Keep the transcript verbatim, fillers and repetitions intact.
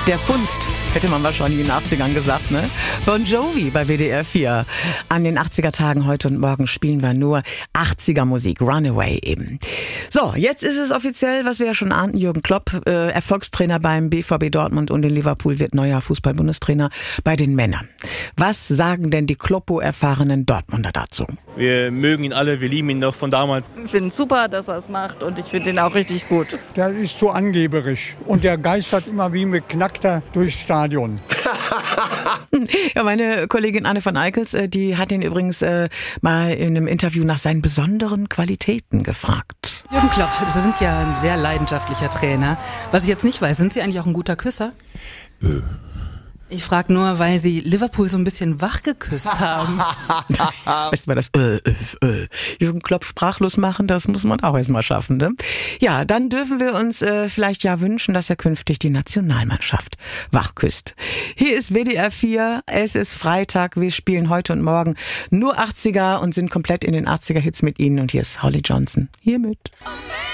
Der Funst, hätte man wahrscheinlich in den achtzigern gesagt, ne? Bon Jovi bei W D R vier. An den achtziger Tagen heute und morgen spielen wir nur achtziger Musik, Runaway eben. So, jetzt ist es offiziell, was wir ja schon ahnten, Jürgen Klopp, äh, Erfolgstrainer beim B V B Dortmund und in Liverpool wird neuer Fußball-Bundestrainer bei den Männern. Was sagen denn die Kloppo-erfahrenen Dortmunder dazu? Wir mögen ihn alle, wir lieben ihn noch von damals. Ich finde es super, dass er es macht und ich finde ihn auch richtig gut. Der ist so angeberisch und der geistert immer wie mit Knackter durchs Stadion. Ja, meine Kollegin Anne von Eickels, die hat ihn übrigens äh, mal in einem Interview nach seinen besonderen Qualitäten gefragt. Jürgen Klopp, Sie sind ja ein sehr leidenschaftlicher Trainer. Was ich jetzt nicht weiß, sind Sie eigentlich auch ein guter Küsser? Äh. Ich frage nur, weil Sie Liverpool so ein bisschen wach geküsst haben. Weißt du mal, das äh, äh, äh. Jürgen Klopp sprachlos machen, das muss man auch erstmal schaffen, ne? Ja, dann dürfen wir uns äh, vielleicht ja wünschen, dass er künftig die Nationalmannschaft wach küsst. Hier ist W D R vier, es ist Freitag, wir spielen heute und morgen nur achtziger und sind komplett in den achtziger Hits mit Ihnen und hier ist Holly Johnson. Hiermit.